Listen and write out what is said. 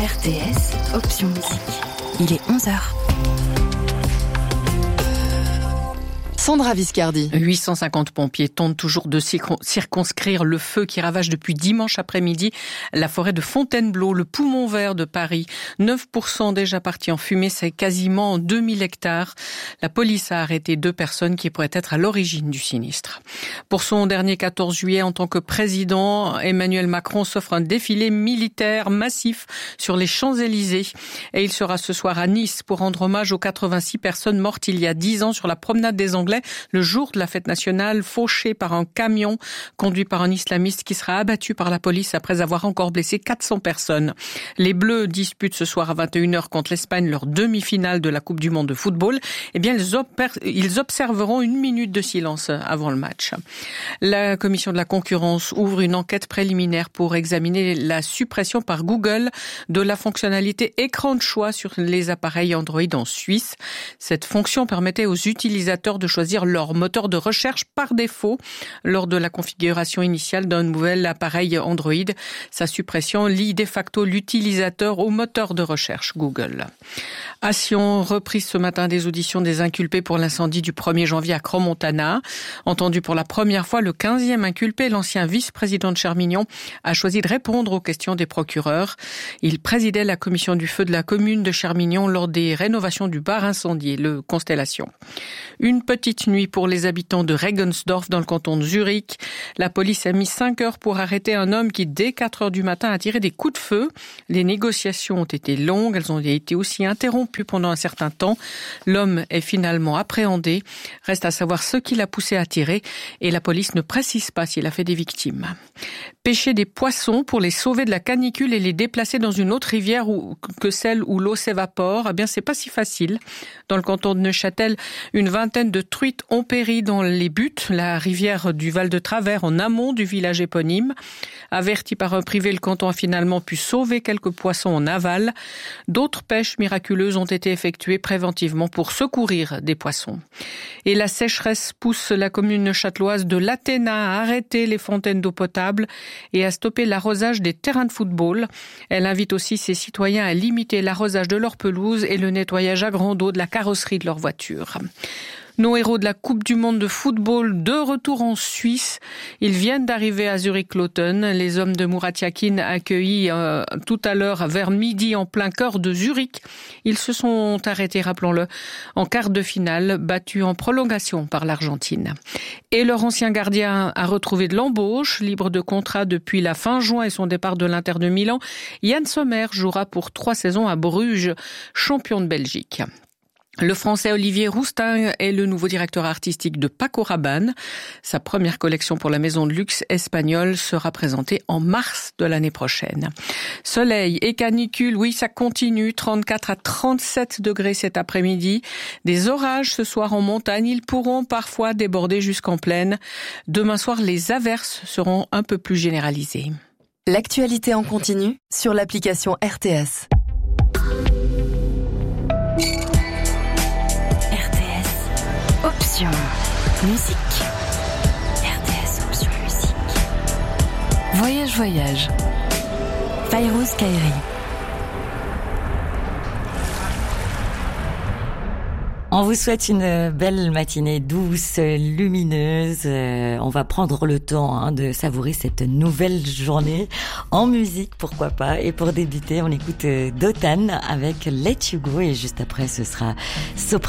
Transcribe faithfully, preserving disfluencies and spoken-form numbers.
R T S, option musique. Il est onze heures. Sandra Viscardi. huit cent cinquante pompiers tentent toujours de circonscrire le feu qui ravage depuis dimanche après-midi la forêt de Fontainebleau, le poumon vert de Paris. neuf pour cent déjà partis en fumée, c'est quasiment deux mille hectares. La police a arrêté deux personnes qui pourraient être à l'origine du sinistre. Pour son dernier quatorze juillet, en tant que président, Emmanuel Macron s'offre un défilé militaire massif sur les Champs-Élysées. Et il sera ce soir à Nice pour rendre hommage aux quatre-vingt-six personnes mortes il y a dix ans sur la promenade des Anglais, le jour de la fête nationale, fauché par un camion conduit par un islamiste qui sera abattu par la police après avoir encore blessé quatre cents personnes. Les Bleus disputent ce soir à vingt et une heures contre l'Espagne leur demi-finale de la Coupe du Monde de football. Eh bien, ils, opère- ils observeront une minute de silence avant le match. La commission de la concurrence ouvre une enquête préliminaire pour examiner la suppression par Google de la fonctionnalité écran de choix sur les appareils Android en Suisse. Cette fonction permettait aux utilisateurs de choisir leur moteur de recherche par défaut lors de la configuration initiale d'un nouvel appareil Android. Sa suppression lie de facto l'utilisateur au moteur de recherche Google. À Sion, reprise ce matin des auditions des inculpés pour l'incendie du premier janvier à Crans-Montana. Entendu pour la première fois, le quinzième inculpé, l'ancien vice-président de Chermignon, a choisi de répondre aux questions des procureurs. Il présidait la commission du feu de la commune de Chermignon lors des rénovations du bar incendié, le Constellation. Une petite nuit pour les habitants de Regensdorf dans le canton de Zurich. La police a mis cinq heures pour arrêter un homme qui, dès quatre heures du matin, a tiré des coups de feu. Les négociations ont été longues, elles ont été aussi interrompues pendant un certain temps. L'homme est finalement appréhendé. Reste à savoir ce qui l'a poussé à tirer et la police ne précise pas s'il a fait des victimes. Pêcher des poissons pour les sauver de la canicule et les déplacer dans une autre rivière où, que celle où l'eau s'évapore, eh bien c'est pas si facile. Dans le canton de Neuchâtel, une vingtaine de truites ont péri dans les buttes, la rivière du Val de Travers en amont du village éponyme. Averti par un privé, le canton a finalement pu sauver quelques poissons en aval. D'autres pêches miraculeuses ont été effectuées préventivement pour secourir des poissons. Et la sécheresse pousse la commune neuchâteloise de l'Athéna à arrêter les fontaines d'eau potable et à stopper l'arrosage des terrains de football. Elle invite aussi ses citoyens à limiter l'arrosage de leurs pelouses et le nettoyage à grande eau de la carrosserie de leur voiture. Nos héros de la Coupe du Monde de football, de retour en Suisse. Ils viennent d'arriver à Zurich-Lotten. Les hommes de Murat Yakin accueillis euh, tout à l'heure vers midi en plein cœur de Zurich. Ils se sont arrêtés, rappelons-le, en quart de finale, battus en prolongation par l'Argentine. Et leur ancien gardien a retrouvé de l'embauche, libre de contrat depuis la fin juin et son départ de l'Inter de Milan. Yann Sommer jouera pour trois saisons à Bruges, champion de Belgique. Le Français Olivier Rousteing est le nouveau directeur artistique de Paco Rabanne. Sa première collection pour la maison de luxe espagnole sera présentée en mars de l'année prochaine. Soleil et canicule, oui, ça continue. trente-quatre à trente-sept degrés cet après-midi. Des orages ce soir en montagne. Ils pourront parfois déborder jusqu'en plaine. Demain soir, les averses seront un peu plus généralisées. L'actualité en continu sur l'application R T S. Option musique. R T S option musique. Voyage voyage. Fayrouz Kairi. On vous souhaite une belle matinée douce, lumineuse. Euh, on va prendre le temps hein, de savourer cette nouvelle journée en musique, pourquoi pas. Et pour débuter, on écoute euh, Dotan avec Let You Go et juste après, ce sera Sopra.